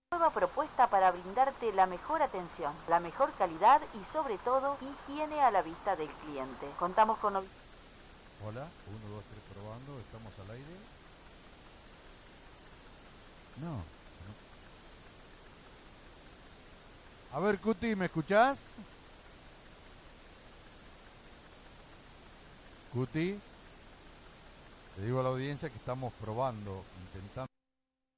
Nueva propuesta para brindarte la mejor atención, la mejor calidad y sobre todo higiene a la vista del cliente. Contamos con... Hola, 1, 2, 3 probando, estamos al aire. No. A ver, Cuti, ¿me escuchás? Cuti, te digo a la audiencia que estamos probando, intentando